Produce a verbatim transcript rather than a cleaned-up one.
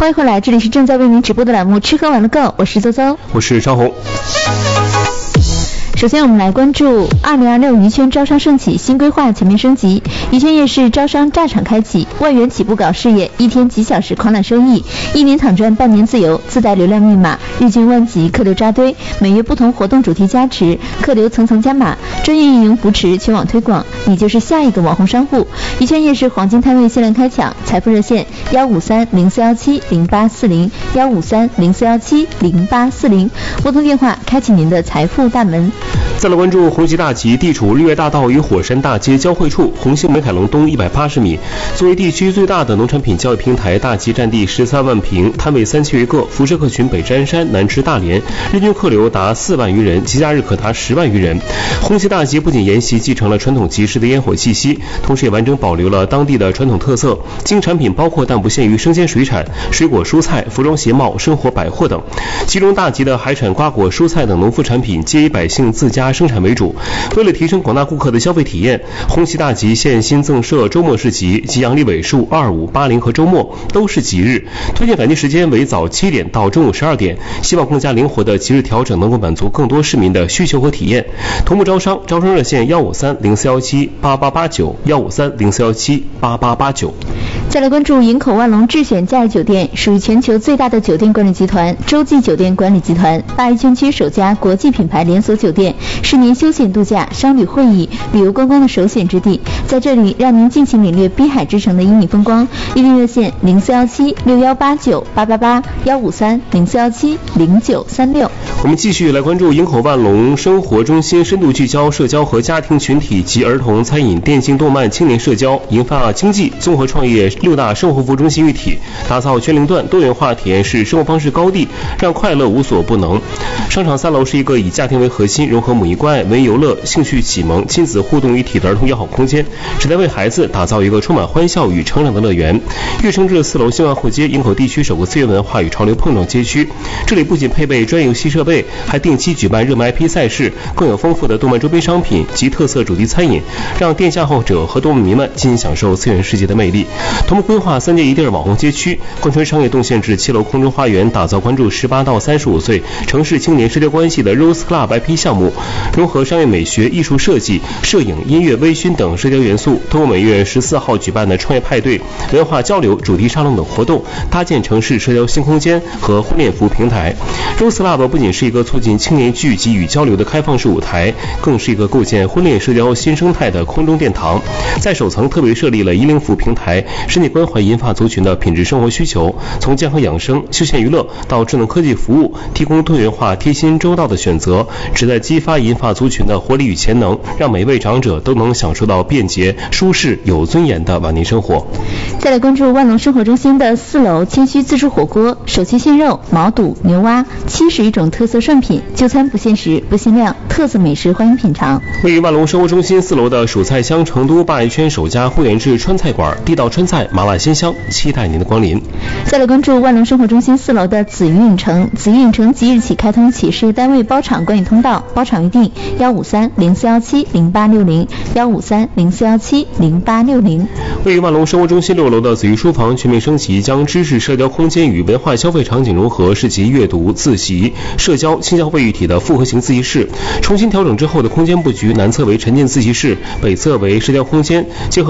欢迎回来，这里是正在为您直播的栏目吃喝玩乐购，我是邹邹， 我是张红。 首先我们来关注二零二六宜圈招商盛起，新规划全面升级，宜圈夜市招商炸场开启，万元起步搞事业，一天几小时狂揽收益，一年躺赚半年自由，自带流量密码，日均万级，客流扎堆，每月不同活动主题加持，客流层层加码，专业运营扶持，全网推广，你就是下一个网红商户。宜圈夜市黄金摊位限量开抢，财富热线幺五三零四幺七零八四零幺五三零四幺七零八四零，拨通电话开启您的财富大门。 再来关注红旗大集地处日月大道与火山大街交汇处，红星美凯龙东一百八十米。作为地区最大的农产品交易平台，大集占地十三万平，摊位三千余个，辐射客群北至鞍山，南至大连，日均客流达四万余人，节假日可达十万余人。红旗大集不仅沿袭继承了传统集市的烟火气息，同时也完整保留了当地的传统特色。经产品包括但不限于生鲜水产、水果蔬菜、服装鞋帽、生活百货等，其中大集的海产、瓜果、蔬菜等农副产品皆以百姓自家生产为主。为了提升广大顾客的消费体验，红旗大集现新增设周末市集及阳历尾数二五八零和周末都是吉日，推荐赶集时间为早七点到中午十二点，希望更加灵活的吉日调整能够满足更多市民的需求和体验。同步招商，招商热线幺五三零四幺七八八八九幺五三零四幺七八八八九。 再来关注营口万隆智选假日酒店，属于全球最大的酒店管理集团洲际酒店管理集团，大宜圈区首家国际品牌连锁酒店，是您休闲度假、商旅会议、旅游观光的首选之地。在这里，让您尽情领略滨海之城的旖旎风光。预订热线零四幺七六幺八九八八八幺五三零四幺七零九三六。 我们继续来关注营口万隆生活中心，深度聚焦社交和家庭群体及儿童、餐饮、电竞、动漫、青年社交、银发经济、综合创业六大生活服务中心一体，打造全龄段多元化体验式生活方式高地，让快乐无所不能。商场三楼是一个以家庭为核心，融合母婴关爱、文艺游乐、兴趣启蒙、亲子互动一体的儿童友好空间，旨在为孩子打造一个充满欢笑与成长的乐园。跃升至四楼新万户街，营口地区首个次元文化与潮流碰撞街区。这里不仅配备专业游戏设备，还定期举办热门 I P 赛事，更有丰富的动漫周边商品及特色主题餐饮，让店家爱好者和动漫迷们尽情享受次元世界的魅力。同步规划三街一地网红街区，贯穿商业动线至七楼空中花园，打造关注十八到三十五岁城市青年社交关系的 Rose Club I P 项目，融合商业美学、艺术设计、摄影、音乐、微醺等社交元素，通过每月十四号举办的创业派对、文化交流、主题沙龙等活动，搭建城市社交新空间和婚恋服务平台。Rose Club 不仅是一个促进青年聚集与交流的开放式舞台，更是一个构建婚恋社交新生态的空中殿堂。在首层特别设立了银龄服务平台，深切关怀银发族群的品质生活需求，从健康养生、休闲娱乐到智能科技服务，提供多元化、贴心周到的选择，旨在激发银发族群的活力与潜能，让每位长者都能享受到便捷、舒适、有尊严的晚年生活。 再来关注万隆生活中心的四楼谦虚自助火锅，手切鲜肉、毛肚、牛蛙，七十余种特色涮品，就餐不限时、不限量，特色美食欢迎品尝。 位于万隆生活中心四楼的蜀菜香成都鲅鱼圈首家会员制川菜馆，地道川菜，麻辣鲜香，期待您的光临。 再来关注万隆生活中心四楼的紫云影城，紫云影城即日起开通企事业单位包场管理通道，包场预订幺五三零四幺七零八六零幺五三零四幺七零八六零。 位于万隆生活中心六楼的紫云书房全面升级，将知识社交空间与文化消费场景融合，是集阅读、自习、社交、轻消费一体的复合型自习室。重新调整之后的空间布局，南侧为沉浸自习室，北侧为社交空间，结合